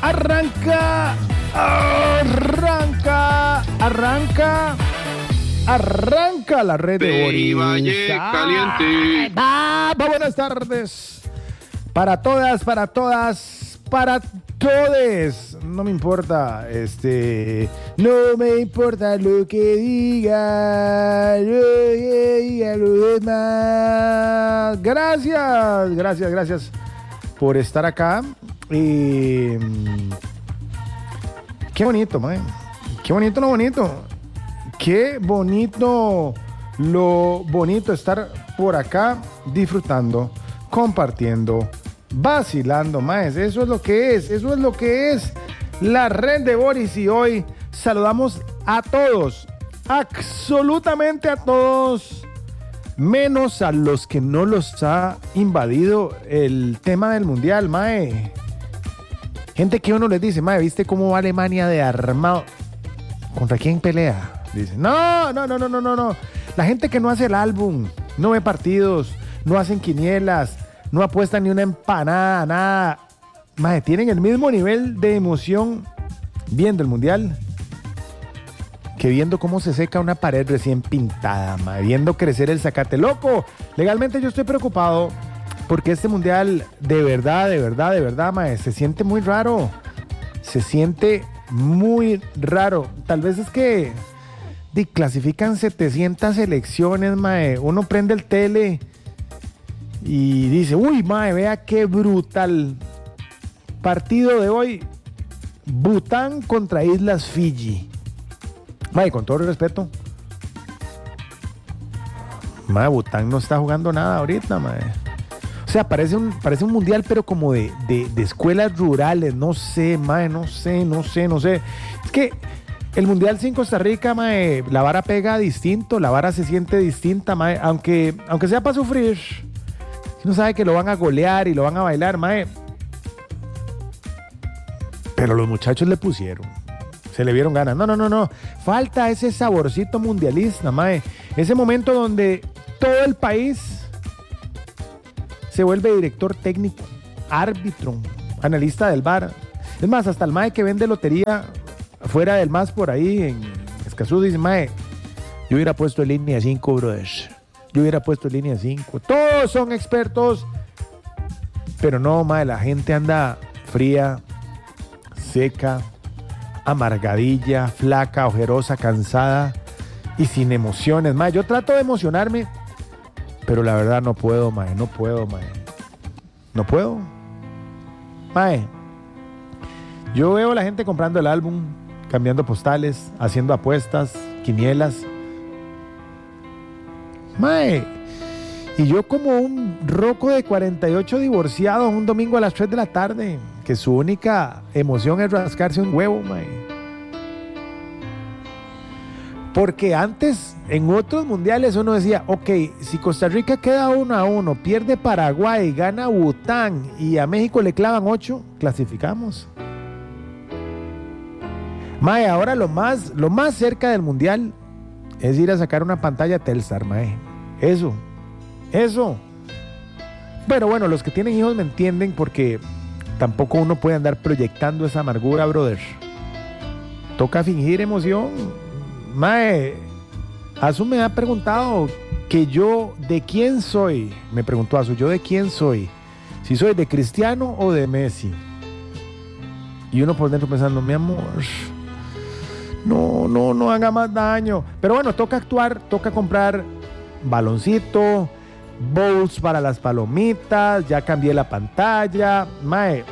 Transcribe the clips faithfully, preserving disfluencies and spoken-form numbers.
Arranca, arranca, arranca, arranca la red de Boris. Valle Caliente. Ah, buenas tardes. Para todas, para todas, para todes. No me importa, este, no me importa lo que diga, lo que diga los demás. Gracias, gracias, gracias por estar acá. Y qué bonito, man. Qué bonito lo bonito. Qué bonito lo bonito estar por acá disfrutando, compartiendo, vacilando, más. Eso es lo que es, eso es lo que es la red de Boris. Y hoy saludamos a todos, absolutamente a todos, menos a los que no los ha invadido el tema del mundial, mae. Gente que uno les dice, mae, ¿viste cómo va Alemania de armado? ¿Contra quién pelea? Dice, no, no, no, no, no, no, no. La gente que no hace el álbum, no ve partidos, no hacen quinielas, no apuestan ni una empanada, nada. Mae, tienen el mismo nivel de emoción viendo el mundial que viendo cómo se seca una pared recién pintada, mae, viendo crecer el zacate. Loco, legalmente yo estoy preocupado porque este mundial de verdad, de verdad, de verdad, mae, se siente muy raro. Se siente muy raro. Tal vez es que di, clasifican setecientas selecciones, mae. Uno prende el tele y dice, uy, mae, vea qué brutal partido de hoy. Bután contra Islas Fiji. Mae, con todo el respeto, mae, Bután no está jugando nada ahorita, mae. O sea, parece un, parece un mundial, pero como de, de, de escuelas rurales. No sé, mae, no sé, no sé, no sé. Es que el mundial sin Costa Rica, mae, la vara pega distinto, la vara se siente distinta, mae. Aunque, aunque sea para sufrir, uno sabe que lo van a golear y lo van a bailar, mae. Pero los muchachos le pusieron. Se le vieron ganas. No, no, no, no. Falta ese saborcito mundialista, mae. Ese momento donde todo el país se vuelve director técnico, árbitro, analista del V A R. Es más, hasta el mae que vende lotería fuera del M A S por ahí en Escazú dice, mae, yo hubiera puesto línea cinco, brothers. Yo hubiera puesto línea cinco. Todos son expertos. Pero no, mae, la gente anda fría, seca, amargadilla, flaca, ojerosa, cansada y sin emociones, mae. Yo trato de emocionarme, pero la verdad no puedo, mae, no puedo, mae. No puedo. Mae, yo veo a la gente comprando el álbum, cambiando postales, haciendo apuestas, quinielas. Mae, y yo como un roco de cuarenta y ocho divorciados un domingo a las tres de la tarde, que su única emoción es rascarse un huevo, mae. Porque antes, en otros mundiales, uno decía, ok, si Costa Rica queda uno a uno, pierde Paraguay, gana Bután y a México le clavan ocho, clasificamos. Mae, ahora lo más, lo más cerca del mundial es ir a sacar una pantalla Telstar, mae. Eso, eso. Pero bueno, los que tienen hijos me entienden porque tampoco uno puede andar proyectando esa amargura, brother. Toca fingir emoción. Mae, Azu me ha preguntado que yo de quién soy. Me preguntó Azu, ¿yo de quién soy? Si soy de Cristiano o de Messi. Y uno por dentro pensando, mi amor, no, no, no haga más daño. Pero bueno, toca actuar, toca comprar baloncito, bowls para las palomitas, ya cambié la pantalla. Mae,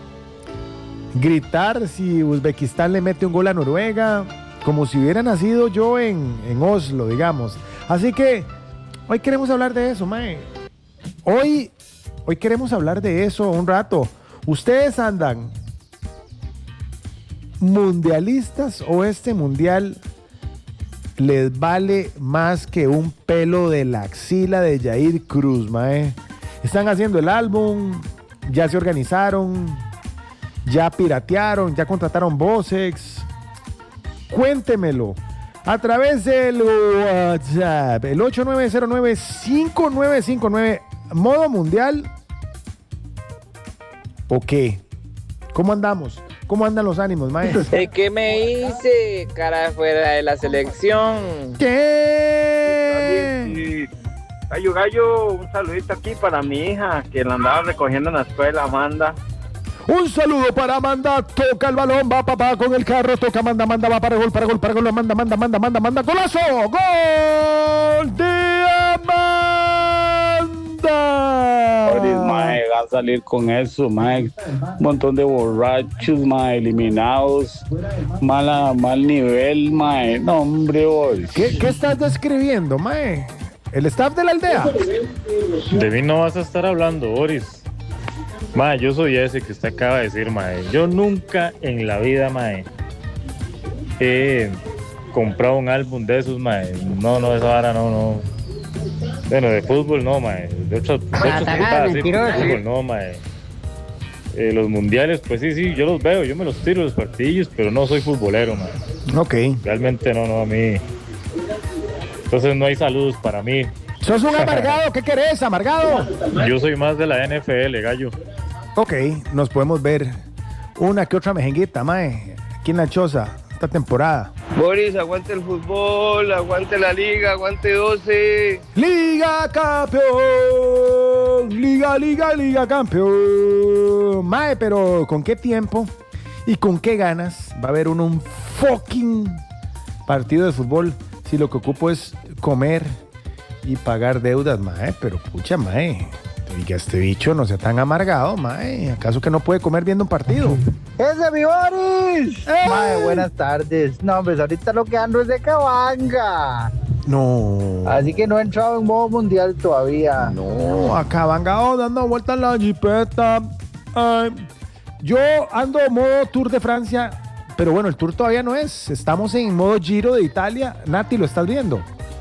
gritar si Uzbekistán le mete un gol a Noruega, como si hubiera nacido yo en, en Oslo, digamos. Así que hoy queremos hablar de eso, mae. Hoy, hoy queremos hablar de eso un rato. ¿Ustedes andan mundialistas o este mundial les vale más que un pelo de la axila de Yair Cruz, mae? Están haciendo el álbum, ya se organizaron, ya piratearon, ya contrataron voces. Cuéntemelo a través del WhatsApp, el ocho nueve cero nueve cinco nueve cinco nueve. ¿Modo mundial o qué? ¿Cómo andamos? ¿Cómo andan los ánimos, mae? ¿Y qué me hice, cara, fuera de la selección? ¿Qué? Gallo, gallo, un saludito aquí para mi hija que la andaba recogiendo en la escuela, Amanda. Un saludo para Amanda, toca el balón, va papá con el carro, toca Amanda, Amanda, va para gol, para gol, para gol, Amanda, Amanda, Amanda, Amanda, Amanda, golazo, gol de Amanda. Boris, mae, va a salir con eso, mae. Un montón de borrachos, mae, eliminados, mala, mal nivel, mae. No, hombre, Boris. ¿Qué, qué estás describiendo, mae? ¿El staff de la aldea? De mí no vas a estar hablando, Boris. Mae, yo soy ese que usted acaba de decir, mae. Yo nunca en la vida, mae, he comprado un álbum de esos, mae. No, no, esa vara no, no. Bueno, de fútbol no, mae. De otras de otras putas, sí, de fútbol no, mae. Eh, los mundiales, pues sí, sí, yo los veo, yo me los tiro los partidillos, pero no soy futbolero, mae. Ok. Realmente no, no, a mí. Entonces no hay saludos para mí. ¿Sos un amargado? ¿Qué querés, amargado? Yo soy más de la N F L, gallo. Ok, nos podemos ver una que otra mejenguita, mae, aquí en la choza, esta temporada. Boris, aguante el fútbol, aguante la liga, aguante doce. Liga campeón, liga, liga, liga campeón. Mae, pero ¿con qué tiempo y con qué ganas va a haber uno un fucking partido de fútbol si lo que ocupo es comer y pagar deudas, mae? Pero pucha, mae, oiga, este bicho no sea tan amargado, mae. ¿Acaso que no puede comer viendo un partido? ¡Ese mi Boris! ¡Eh! Mae, buenas tardes. No, pues ahorita lo que ando es de cabanga. No. Así que no he entrado en modo mundial todavía. No, acá van dando vueltas la jipeta. Ay, yo ando modo Tour de Francia, pero bueno, el Tour todavía no es. Estamos en modo Giro de Italia. Nati, ¿lo estás viendo?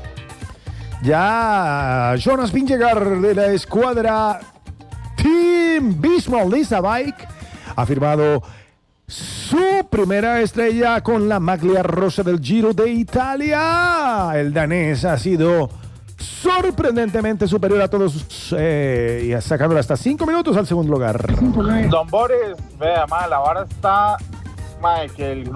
Ya Jonas Vingegaard de la escuadra Team Bismol Lisa Bike ha firmado su primera estrella con la maglia rosa del Giro de Italia. El danés ha sido sorprendentemente superior a todos, eh, y sacándole hasta cinco minutos al segundo lugar. Don Boris, vea, mae, la vara está, mae, que el